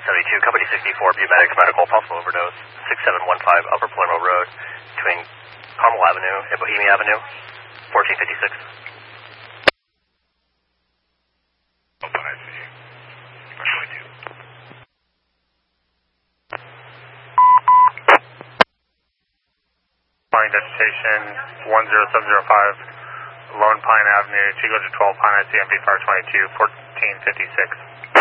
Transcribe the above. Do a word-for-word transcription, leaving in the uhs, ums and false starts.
seventy-two, Company sixty-four, Bumedics Medical, possible overdose, six seven one five Upper Palermo Road, between Carmel Avenue and Bohemia Avenue, fourteen fifty-six. Open I C U. twenty-two. Flying destination one zero seven zero five, Lone Pine Avenue, Chico to twelve Pine I C M B Fire twenty-two, fourteen fifty-six.